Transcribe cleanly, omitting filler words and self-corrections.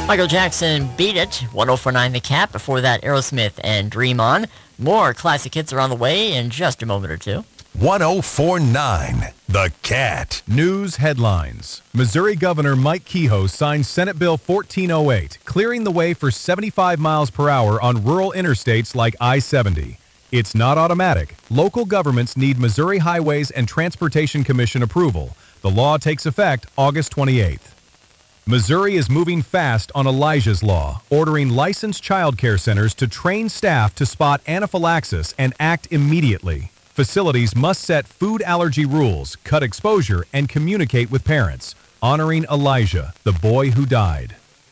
Michael Jackson, Beat It, 1049 The Cat. Before that, Aerosmith and Dream On. More classic hits are on the way in just a moment or two. 1049 The Cat. News headlines. Missouri Governor Mike Kehoe signed Senate Bill 1408, clearing the way for 75 miles per hour on rural interstates like I-70. It's not automatic. Local governments need Missouri Highways and Transportation Commission approval. The law takes effect August 28th. Missouri is moving fast on Elijah's Law, ordering licensed child care centers to train staff to spot anaphylaxis and act immediately. Facilities must set food allergy rules, cut exposure, and communicate with parents, honoring Elijah, the boy who died.